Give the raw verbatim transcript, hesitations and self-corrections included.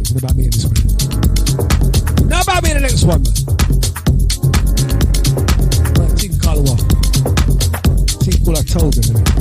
talking about me in this one. Not about me in the next one, man. But I think Kalawa. I think all I told them, innit?